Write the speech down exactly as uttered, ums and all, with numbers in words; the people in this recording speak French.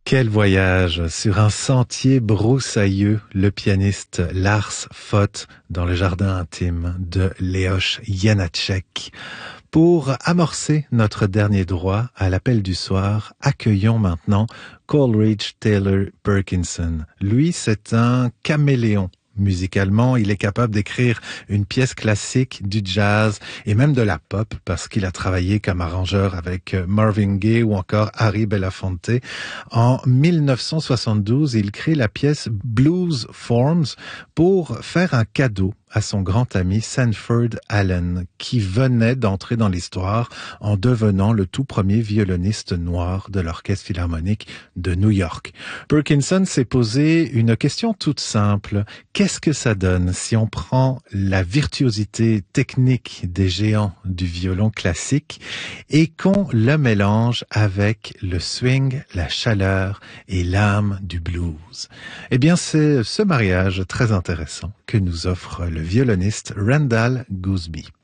Quel voyage sur un sentier broussailleux, le pianiste Lars Foth dans le jardin intime de Leoš Janáček. Pour amorcer notre dernier droit à l'appel du soir, accueillons maintenant Coleridge Taylor Perkinson. Lui, c'est un caméléon. Musicalement, il est capable d'écrire une pièce classique, du jazz et même de la pop parce qu'il a travaillé comme arrangeur avec Marvin Gaye ou encore Harry Belafonte. En mille neuf cent soixante-douze, il crée la pièce Blues Forms pour faire un cadeau à son grand ami Sanford Allen, qui venait d'entrer dans l'histoire en devenant le tout premier violoniste noir de l'Orchestre Philharmonique de New York. Perkinson s'est posé une question toute simple. Qu'est-ce que ça donne si on prend la virtuosité technique des géants du violon classique et qu'on le mélange avec le swing, la chaleur et l'âme du blues? Eh bien, c'est ce mariage très intéressant que nous offre le violoniste Randall Gooseby.